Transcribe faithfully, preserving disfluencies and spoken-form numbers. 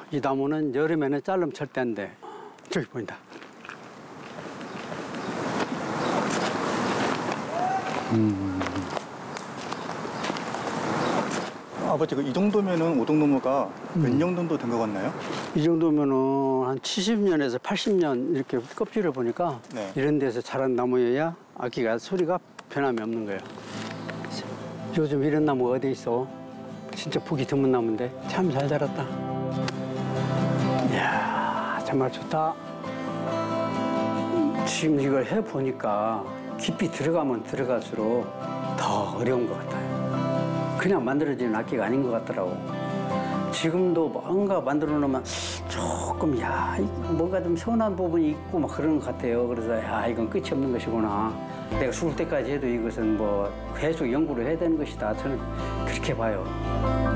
이 나무는 여름에는 자르면 절대 안 돼. 저기 보인다. 음. 아버지, 이 정도면은 오동나무가 몇 년 정도 된 것 같나요? 이 정도면은 한 칠십 년에서 팔십 년 이렇게 껍질을 보니까 네. 이런 데서 자란 나무여야 아기가 소리가 변함이 없는 거예요. 요즘 이런 나무가 어디 있어? 진짜 보기 드문 나무인데 참 잘 자랐다. 이야, 정말 좋다. 지금 이걸 해보니까 깊이 들어가면 들어갈수록 더 어려운 것 같아요. 그냥 만들어지는 악기가 아닌 것 같더라고. 지금도 뭔가 만들어 놓으면 조금 야 뭔가 좀 서운한 부분이 있고 막 그런 것 같아요. 그래서 야 이건 끝이 없는 것이구나. 내가 죽을 때까지 해도 이것은 뭐 계속 연구를 해야 되는 것이다. 저는 그렇게 봐요.